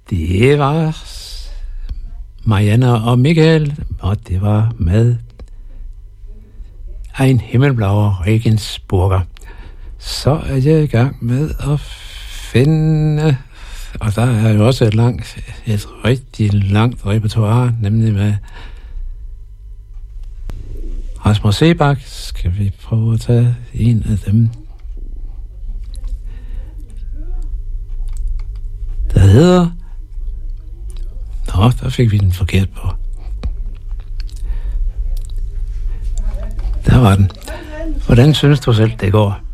Det var Marianne og Michael, og det var med Ein himmelblauer Regensburger. Så er jeg i gang med at finde, og der er jo også et rigtig langt repertoire, nemlig med Rasmus Seebach. Skal vi prøve at tage en af dem, der hedder... Nå, der fik vi den forkert på. Der var den. Hvordan synes du selv, det går?